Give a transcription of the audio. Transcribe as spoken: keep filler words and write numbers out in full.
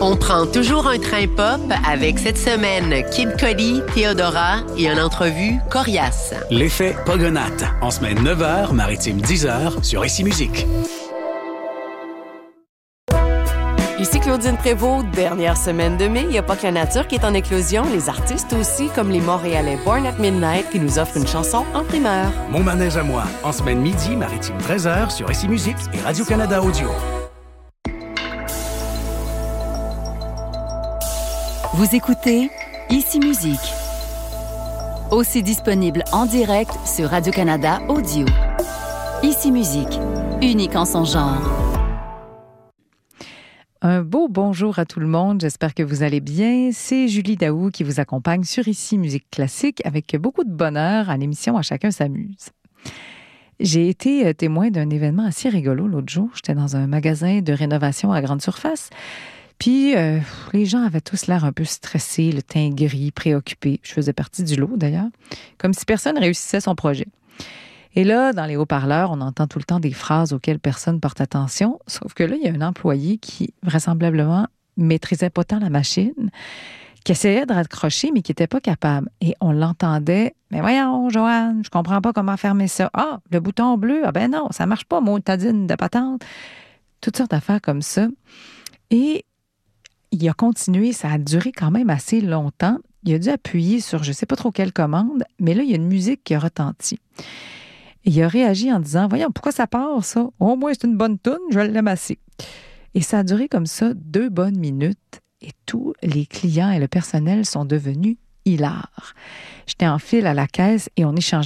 On prend toujours un train pop avec cette semaine Kid Cudi, Theodora et une entrevue coriace. L'effet Pogonate, en semaine neuf heures, maritime dix heures, sur Ici Musique. Ici Claudine Prévost, dernière semaine de mai. Il n'y a pas que la nature qui est en éclosion, les artistes aussi, comme les Montréalais Born at Midnight qui nous offrent une chanson en primeur. Mon manège à moi, en semaine midi, maritime treize heures, sur Ici Musique et Radio-Canada Audio. Vous écoutez Ici Musique. Aussi disponible en direct sur Radio-Canada Audio. Ici Musique, unique en son genre. Un beau bonjour à tout le monde, j'espère que vous allez bien. C'est Julie Daou qui vous accompagne sur Ici Musique Classique avec beaucoup de bonheur à l'émission À chacun s'amuse. J'ai été témoin d'un événement assez rigolo l'autre jour. J'étais dans un magasin de rénovation à grande surface. Puis, euh, les gens avaient tous l'air un peu stressés, le teint gris, préoccupés. Je faisais partie du lot, d'ailleurs, comme si personne réussissait son projet. Et là, dans les haut-parleurs, on entend tout le temps des phrases auxquelles personne porte attention, sauf que là, il y a un employé qui, vraisemblablement, maîtrisait pas tant la machine, qui essayait de raccrocher, mais qui n'était pas capable. Et on l'entendait, « Mais voyons, Joanne, je comprends pas comment fermer ça. Ah, le bouton bleu, ah ben non, ça marche pas, motadine de patente. » Toutes sortes d'affaires comme ça. Et il a continué, ça a duré quand même assez longtemps. Il a dû appuyer sur je ne sais pas trop quelle commande, mais là, il y a une musique qui a retenti. Et il a réagi en disant « Voyons, pourquoi ça part, ça? Au moins, c'est une bonne toune, je l'aime assez. » Et ça a duré comme ça deux bonnes minutes et tous les clients et le personnel sont devenus hilars. J'étais en file à la caisse et on échangeait